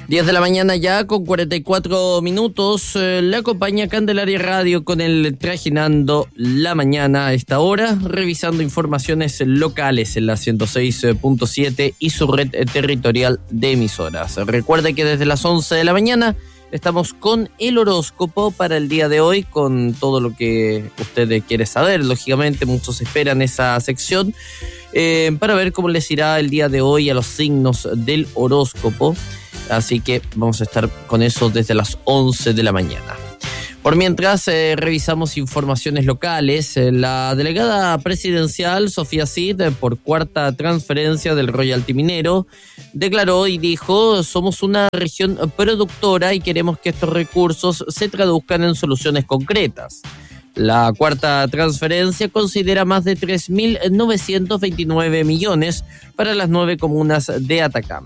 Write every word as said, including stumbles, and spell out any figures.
diez de la mañana ya con cuarenta y cuatro minutos. Eh, la compañía Candelaria Radio con el Trajinando la Mañana a esta hora, revisando informaciones locales en la ciento seis punto siete y su red territorial de emisoras. Recuerde que desde las once de la mañana estamos con el horóscopo para el día de hoy, con todo lo que usted quiere saber. Lógicamente, muchos esperan esa sección eh, para ver cómo les irá el día de hoy a los signos del horóscopo. Así que vamos a estar con eso desde las once de la mañana. Por mientras, eh, revisamos informaciones locales. Eh, la delegada presidencial, Sofía Cid, eh, por cuarta transferencia del royalty minero, declaró y dijo: somos una región productora y queremos que estos recursos se traduzcan en soluciones concretas. La cuarta transferencia considera más de tres mil novecientos veintinueve millones para las nueve comunas de Atacama.